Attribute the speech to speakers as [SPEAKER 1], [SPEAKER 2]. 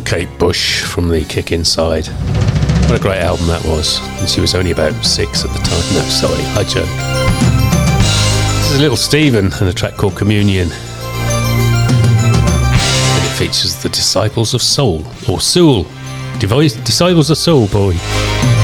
[SPEAKER 1] Kate Bush from the Kick Inside. What a great album that was. And she was only about 6 at the time. No, sorry, I joke. This is Little Steven and a track called Communion. And it features the Disciples of Soul, or Soul. Disciples of Soul, boy.